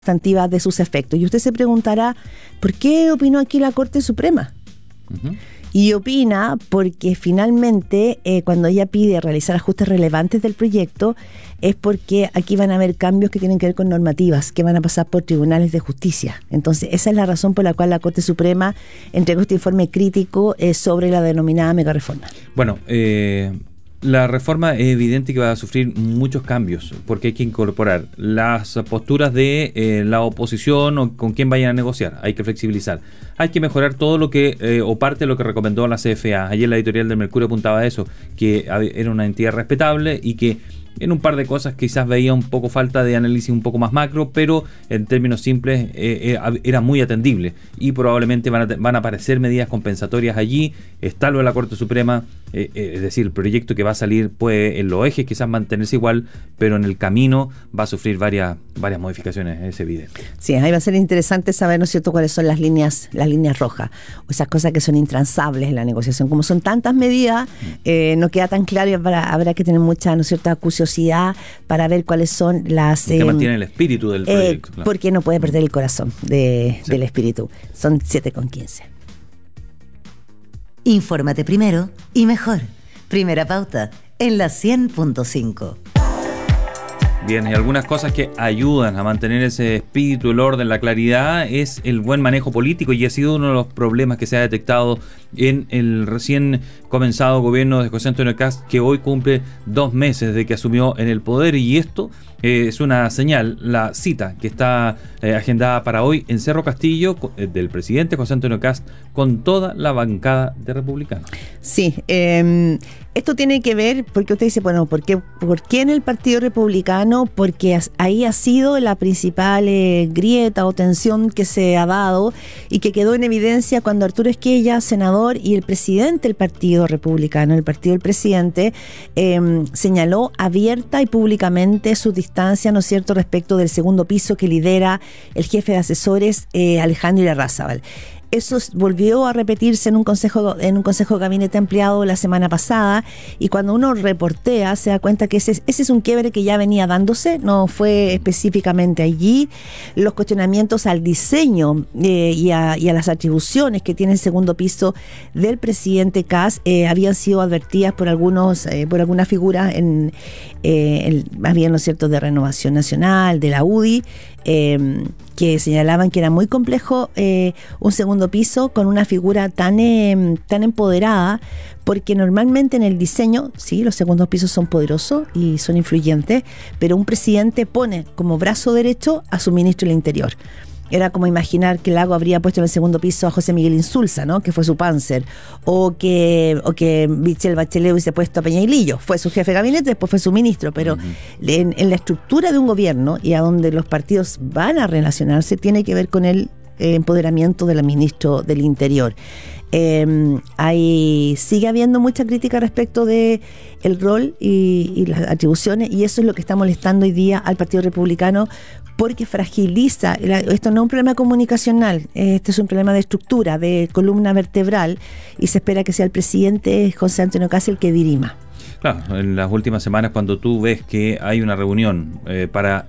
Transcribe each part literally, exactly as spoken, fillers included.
sustantiva de sus efectos. Y usted se preguntará, ¿por qué opinó aquí la Corte Suprema? Uh-huh. Y opina porque finalmente eh, cuando ella pide realizar ajustes relevantes del proyecto es porque aquí van a haber cambios que tienen que ver con normativas que van a pasar por tribunales de justicia. Entonces esa es la razón por la cual la Corte Suprema entregó este informe crítico eh, sobre la denominada megareforma. Bueno, eh... la reforma es evidente que va a sufrir muchos cambios porque hay que incorporar las posturas de eh, la oposición o con quién vayan a negociar. Hay que flexibilizar. Hay que mejorar todo lo que, eh, o parte de lo que recomendó la C F A. Ayer la editorial del Mercurio apuntaba a eso, que era una entidad respetable y que en un par de cosas quizás veía un poco falta de análisis un poco más macro, pero en términos simples eh, era muy atendible y probablemente van a, van a aparecer medidas compensatorias allí. Está lo de la Corte Suprema, eh, eh, es decir, el proyecto que va a salir puede en los ejes quizás mantenerse igual, pero en el camino va a sufrir varias, varias modificaciones, es evidente. Sí, ahí va a ser interesante saber, ¿no es cierto?, cuáles son las líneas, las líneas rojas, o esas cosas que son intransables en la negociación. Como son tantas medidas, eh, no queda tan claro y habrá, habrá que tener mucha, ¿no es cierto?, curiosidad para ver cuáles son las... Que eh, mantienen el espíritu del proyecto. Eh, claro. Porque no puede perder el corazón de, sí. del espíritu. Son siete con quince. Infórmate primero y mejor. Primera Pauta, en la cien punto cinco. Bien, y algunas cosas que ayudan a mantener ese espíritu, el orden, la claridad, es el buen manejo político, y ha sido uno de los problemas que se ha detectado en el recién comenzado gobierno de José Antonio Kast, que hoy cumple dos meses de que asumió en el poder, y esto eh, es una señal. La cita que está eh, agendada para hoy en Cerro Castillo eh, del presidente José Antonio Kast con toda la bancada de republicanos. Sí, eh, esto tiene que ver, porque usted dice, bueno, ¿por qué, por qué en el Partido Republicano? Porque ahí ha sido la principal eh, grieta o tensión que se ha dado y que quedó en evidencia cuando Arturo Esquella, senador, y el presidente del Partido Republicano, el partido del presidente, eh, señaló abierta y públicamente su distancia, ¿no es cierto?, respecto del segundo piso que lidera el jefe de asesores eh, Alejandro Irarrázaval. Eso volvió a repetirse en un consejo en un consejo de gabinete ampliado la semana pasada, y cuando uno reportea se da cuenta que ese, ese es un quiebre que ya venía dándose, no fue específicamente allí. Los cuestionamientos al diseño eh, y, a, y a las atribuciones que tiene el segundo piso del presidente Kast eh, habían sido advertidas por algunos eh, por algunas figuras en, eh, el, más bien, ¿no es cierto?, de Renovación Nacional, de la U D I, eh, que señalaban que era muy complejo eh, un segundo piso con una figura tan, eh, tan empoderada, porque normalmente en el diseño, sí, los segundos pisos son poderosos y son influyentes, pero un presidente pone como brazo derecho a su ministro del Interior. Era como imaginar que Lago habría puesto en el segundo piso a José Miguel Insulza, ¿no?, que fue su panzer, o que, o que Michelle Bachelet hubiese puesto a Peñailillo, fue su jefe de gabinete, después fue su ministro, pero uh-huh. en, en la estructura de un gobierno y a donde los partidos van a relacionarse tiene que ver con el eh, empoderamiento del ministro del Interior. Eh, hay, sigue habiendo mucha crítica respecto de el rol y, y las atribuciones, y eso es lo que está molestando hoy día al Partido Republicano, porque fragiliza. Esto no es un problema comunicacional, este es un problema de estructura, de columna vertebral, y se espera que sea el presidente José Antonio Kast el que dirima. Claro, en las últimas semanas, cuando tú ves que hay una reunión eh, para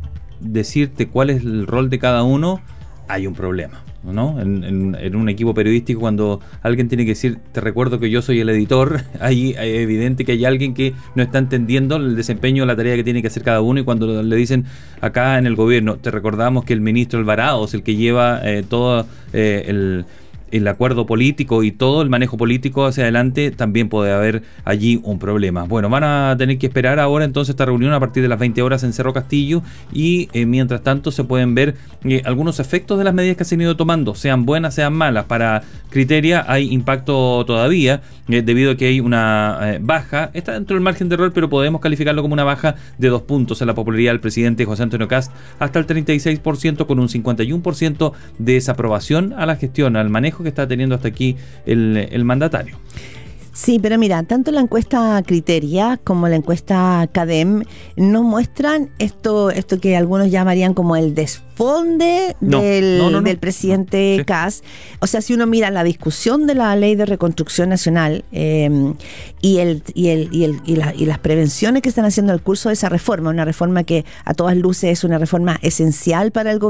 decirte cuál es el rol de cada uno, hay un problema, ¿no? En, en, en un equipo periodístico, cuando alguien tiene que decir, te recuerdo que yo soy el editor, ahí es evidente que hay alguien que no está entendiendo el desempeño, la tarea que tiene que hacer cada uno, y cuando le dicen acá en el gobierno, te recordamos que el ministro Alvarado es el que lleva eh, todo eh, el... el acuerdo político y todo el manejo político hacia adelante, también puede haber allí un problema. Bueno, van a tener que esperar ahora entonces esta reunión a partir de las veinte horas en Cerro Castillo, y eh, mientras tanto se pueden ver eh, algunos efectos de las medidas que se han ido tomando, sean buenas, sean malas. Para Criteria hay impacto todavía, eh, debido a que hay una eh, baja, está dentro del margen de error, pero podemos calificarlo como una baja de dos puntos en la popularidad del presidente José Antonio Kast, hasta el treinta y seis por ciento, con un cincuenta y uno por ciento de desaprobación a la gestión, al manejo que está teniendo hasta aquí el, el mandatario. Sí, pero mira, tanto la encuesta Criteria como la encuesta CADEM nos muestran esto, esto que algunos llamarían como el desfonde No, del, no, no, no. del presidente Sí. Kast. O sea, si uno mira la discusión de la ley de reconstrucción nacional eh, y, el, y, el, y, el, y, la, y las prevenciones que están haciendo al curso de esa reforma, una reforma que a todas luces es una reforma esencial para el gobierno,